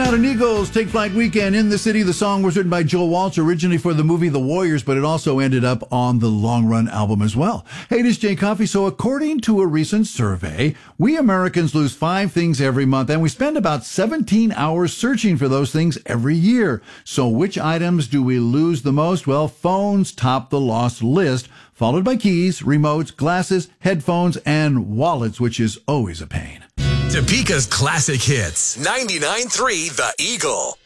Mountain Eagles Take Flight Weekend in the City. The song was written by Joe Walsh, originally for the movie The Warriors, but it also ended up on the Long Run album as well. Hey, this is Jay Coffey. So according to a recent survey, we Americans lose 5 things every month, and we spend about 17 hours searching for those things every year. So which items do we lose the most? Well, phones top the lost list, followed by keys, remotes, glasses, headphones, and wallets, which is always a pain. Topeka's classic hits. 99.3 The Eagle.